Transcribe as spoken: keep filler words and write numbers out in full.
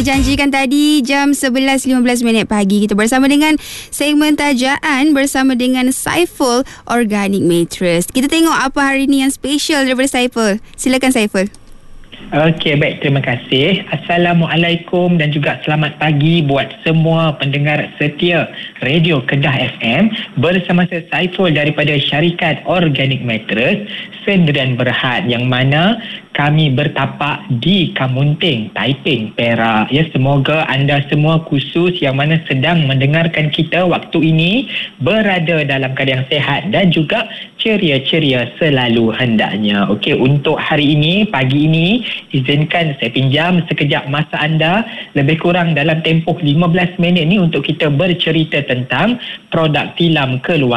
Janjikan tadi jam sebelas lima belas minit pagi kita bersama dengan segmen tajaan bersama dengan Saiful Organic Mattress. Kita tengok apa hari ni yang special daripada Saiful. Silakan Saiful. Okey, baik, terima kasih. Assalamualaikum dan juga selamat pagi buat semua pendengar setia Radio Kedah F M. Bersama saya Saiful daripada syarikat Organic Mattress Sendirian Berhad, yang mana kami bertapak di Kamunting, Taiping, Perak. Ya, semoga anda semua khusus yang mana sedang mendengarkan kita waktu ini berada dalam keadaan sehat dan juga ceria-ceria selalu hendaknya. Okey, untuk hari ini, pagi ini, izinkan saya pinjam sekejap masa anda, lebih kurang dalam tempoh lima belas minit ni untuk kita bercerita tentang produk tilam keluarga.